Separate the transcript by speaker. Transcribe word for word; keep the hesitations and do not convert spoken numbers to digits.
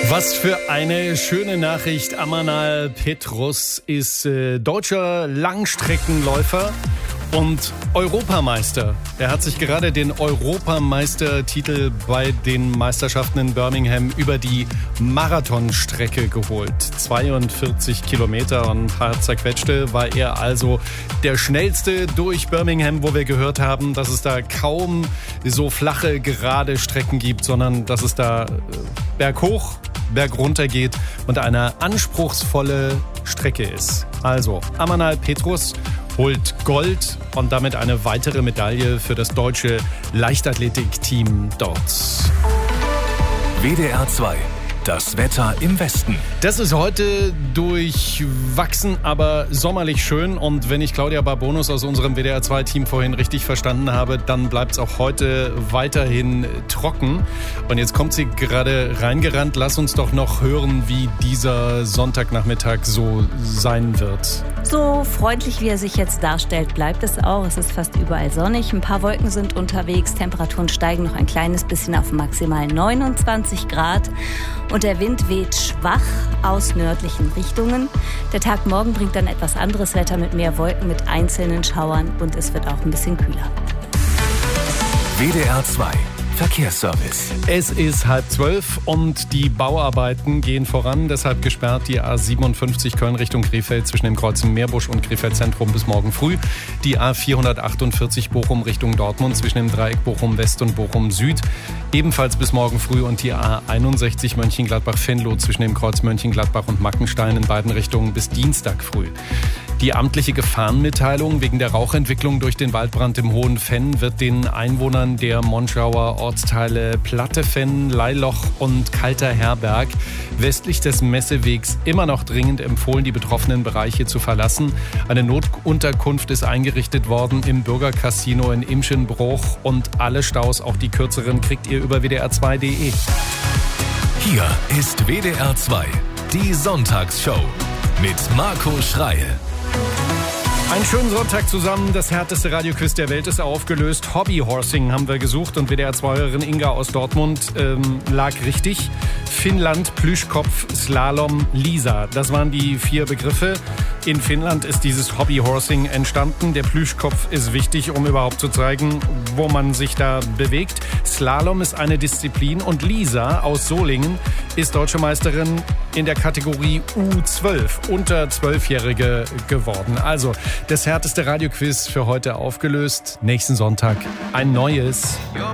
Speaker 1: Was für eine schöne Nachricht. Amanal Petrus ist äh, deutscher Langstreckenläufer und Europameister. Er hat sich gerade den Europameistertitel bei den Meisterschaften in Birmingham über die Marathonstrecke geholt. zweiundvierzig Kilometer und ein paar zerquetschte war er also der schnellste durch Birmingham, wo wir gehört haben, dass es da kaum so flache, gerade Strecken gibt, sondern dass es da äh, berghoch, bergunter geht und eine anspruchsvolle Strecke ist. Also, Amanal Petrus holt Gold und damit eine weitere Medaille für das deutsche Leichtathletikteam dort.
Speaker 2: W D R zwei. Das Wetter im Westen.
Speaker 1: Das ist heute durchwachsen, aber sommerlich schön. Und wenn ich Claudia Barbonus aus unserem W D R zwei Team vorhin richtig verstanden habe, dann bleibt es auch heute weiterhin trocken. Und jetzt kommt sie gerade reingerannt. Lass uns doch noch hören, wie dieser Sonntagnachmittag so sein wird.
Speaker 3: So freundlich, wie er sich jetzt darstellt, bleibt es auch. Es ist fast überall sonnig. Ein paar Wolken sind unterwegs. Temperaturen steigen noch ein kleines bisschen auf maximal neunundzwanzig Grad. Und der Wind weht schwach aus nördlichen Richtungen. Der Tag morgen bringt dann etwas anderes Wetter mit mehr Wolken, mit einzelnen Schauern und es wird auch ein bisschen kühler.
Speaker 2: W D R zwei. Verkehrsservice.
Speaker 1: Es ist halb zwölf und die Bauarbeiten gehen voran. Deshalb gesperrt die A siebenundfünfzig Köln Richtung Krefeld zwischen dem Kreuz Meerbusch und Krefeld Zentrum bis morgen früh. Die A vierhundertachtundvierzig Bochum Richtung Dortmund zwischen dem Dreieck Bochum West und Bochum Süd. Ebenfalls bis morgen früh. Und die A einundsechzig Mönchengladbach-Venlo zwischen dem Kreuz Mönchengladbach und Mackenstein in beiden Richtungen bis Dienstag früh. Die amtliche Gefahrenmitteilung wegen der Rauchentwicklung durch den Waldbrand im Hohen Venn wird den Einwohnern der Monschauer Ortsteile Plattefenn, Leiloch und Kalter Herberg westlich des Messewegs immer noch dringend empfohlen, die betroffenen Bereiche zu verlassen. Eine Notunterkunft ist eingerichtet worden im Bürgercasino in Imschenbruch und alle Staus, auch die kürzeren, kriegt ihr über W D R zwei Punkt de.
Speaker 2: Hier ist W D R zwei, die Sonntagsshow mit Marco Schreil.
Speaker 1: Einen schönen Sonntag zusammen. Das härteste Radioquiz der Welt ist aufgelöst. Hobbyhorsing haben wir gesucht und W D R zwei-Hörerin Inga aus Dortmund ähm, lag richtig. Finnland, Plüschkopf, Slalom, Lisa. Das waren die vier Begriffe. In Finnland ist dieses Hobbyhorsing entstanden. Der Plüschkopf ist wichtig, um überhaupt zu zeigen, wo man sich da bewegt. Slalom ist eine Disziplin und Lisa aus Solingen ist deutsche Meisterin in der Kategorie U zwölf, unter Zwölfjährige geworden. Also das härteste Radioquiz für heute aufgelöst. Nächsten Sonntag ein neues.